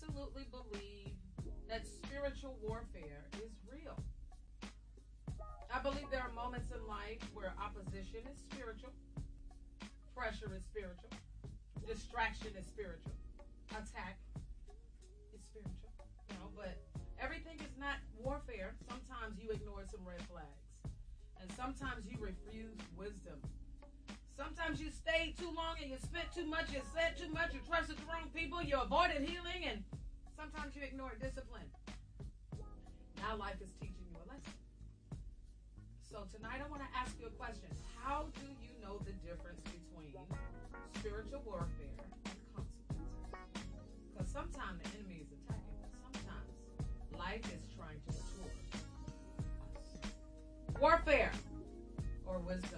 absolutely believe that spiritual warfare is real. I believe there are moments in life where opposition is spiritual, pressure is spiritual, distraction is spiritual, attack is spiritual. But everything is not warfare. Sometimes you ignore some red flags, and sometimes you refuse wisdom. Sometimes you stayed too long and you spent too much, you said too much, you trusted the wrong people, you avoided healing, and sometimes you ignored discipline. Now life is teaching you a lesson. So tonight I want to ask you a question. How do you know the difference between spiritual warfare and consequences? Because sometimes the enemy is attacking us. Sometimes life is trying to mature us. Warfare or wisdom?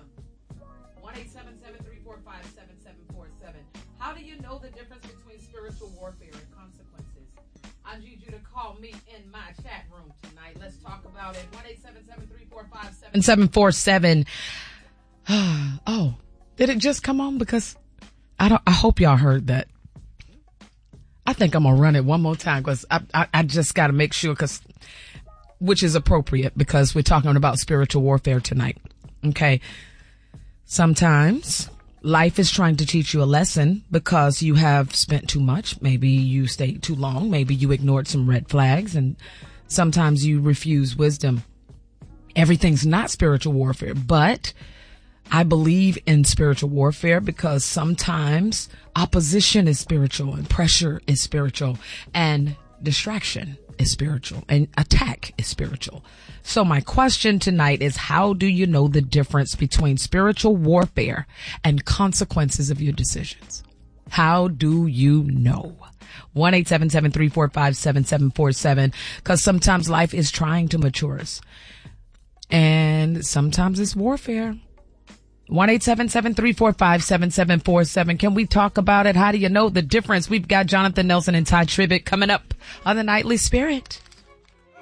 1-877-345-7747. How do you know the difference between spiritual warfare and consequences? I need you to call me in my chat room tonight. Let's talk about it. 1-877-345-7747. Oh, did it just come on? Because I hope y'all heard that. I think I'm gonna run it one more time because I just got to make sure, which is appropriate because we're talking about spiritual warfare tonight. Okay. Sometimes life is trying to teach you a lesson because you have spent too much. Maybe you stayed too long. Maybe you ignored some red flags, and sometimes you refuse wisdom. Everything's not spiritual warfare, but I believe in spiritual warfare because sometimes opposition is spiritual and pressure is spiritual and distraction is spiritual and attack is spiritual. So my question tonight is, how do you know the difference between spiritual warfare and consequences of your decisions? How do you know? 1-877-345-7747, because sometimes life is trying to mature us and sometimes it's warfare. 1-877-345-7747. Can we talk about it? How do you know the difference? We've got Jonathan Nelson and Ty Tribbett coming up on the Nightly Spirit.